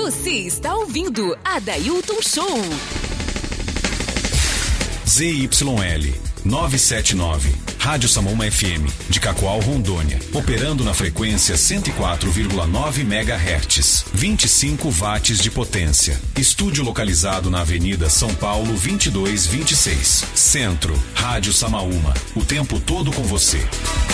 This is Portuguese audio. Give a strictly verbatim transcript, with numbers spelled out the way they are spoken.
Você está ouvindo Adailton Show. Z Y L novecentos e setenta e nove, Rádio Samaúma F M, de Cacoal, Rondônia, operando na frequência cento e quatro vírgula nove megahertz, vinte e cinco watts de potência. Estúdio localizado na Avenida São Paulo vinte e dois vinte e seis. Centro, Rádio Samaúma, o tempo todo com você.